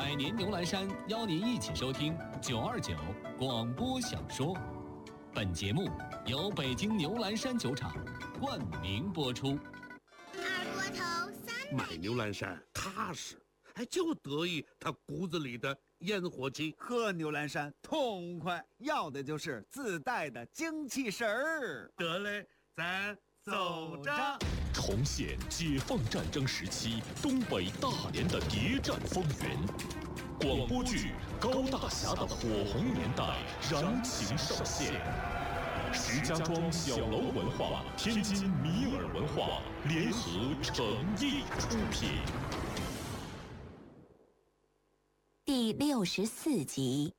百年牛栏山邀您一起收听929广播小说。本节目由北京牛栏山酒厂冠名播出。 二锅头300。 买牛栏山踏实，就得意他骨子里的烟火气。 喝牛栏山痛快，要的就是自带的精气神儿。 得嘞，咱走着。 重现解放战争时期东北大连的谍战风云，广播剧《高大侠的火红年代》燃情上线，石家庄小楼文化、天津米尔文化联合诚意出品。 第64集。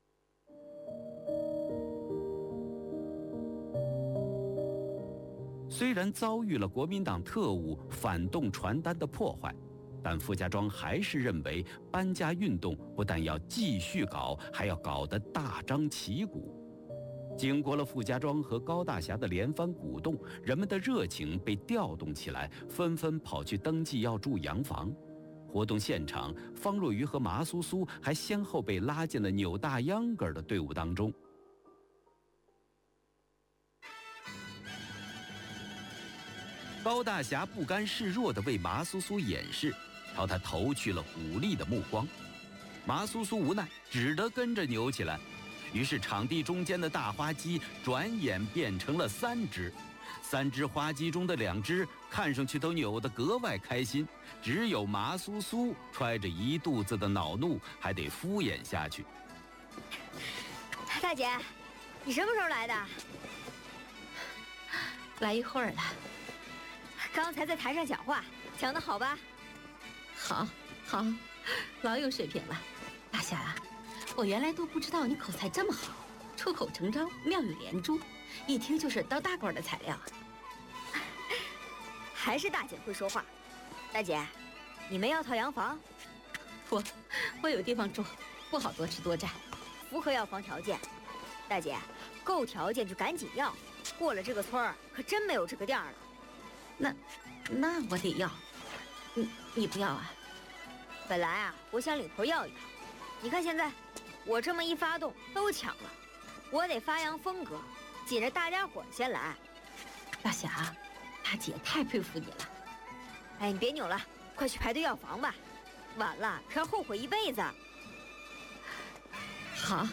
虽然遭遇了国民党特务反动传单的破坏，但傅家庄还是认为搬家运动不但要继续搞，还要搞得大张旗鼓。经过了傅家庄和高大侠的连番鼓动，人们的热情被调动起来，纷纷跑去登记要住洋房。活动现场，方若愚和麻苏苏还先后被拉进了扭大秧歌的队伍当中。高大侠不甘示弱地为麻苏苏掩饰，朝他投去了鼓励的目光。麻苏苏无奈，只得跟着扭起来。于是场地中间的大花鸡转眼变成了3只，3只花鸡中的2只看上去都扭得格外开心，只有麻苏苏揣着一肚子的恼怒，还得敷衍下去。 大姐，你什么时候来的？ 来一会儿了。 刚才在台上讲话，讲得好吧？ 好，老有水平了。大侠啊，我原来都不知道你口才这么好，出口成章，妙语连珠，一听就是倒大官的材料。 还是大姐会说话。大姐，你们要套洋房？ 我有地方住，不好多吃多占， 符合要房条件。大姐，够条件就赶紧要，过了这个村儿可真没有这个店了。 那我得要，你不要啊？ 本来啊，我想领头要一套，你看现在，我这么一发动都抢了，我得发扬风格，紧着大家伙先来。 大侠，大姐太佩服你了。 你别扭了，快去排队要房吧，晚了可要后悔一辈子。 好。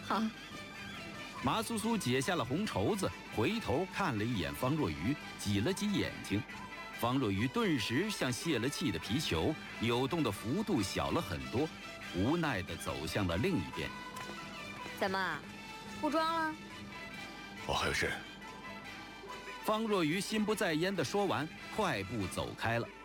麻苏苏解下了红绸子，回头看了一眼方若愚，挤了挤眼睛。方若愚顿时像泄了气的皮球，扭动的幅度小了很多，无奈地走向了另一边。 怎么，不装了？ 我还有事。 方若愚心不在焉地说完，快步走开了。